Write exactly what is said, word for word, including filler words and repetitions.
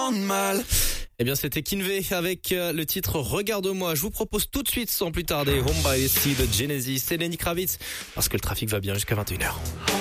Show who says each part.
Speaker 1: tant de mal.
Speaker 2: Eh bien, c'était Kinvey avec euh, le titre Regarde-moi. Je vous propose tout de suite, sans plus tarder, Home by the Sea de Genesis et Lenny Kravitz, parce que le trafic va bien jusqu'à vingt et une heures.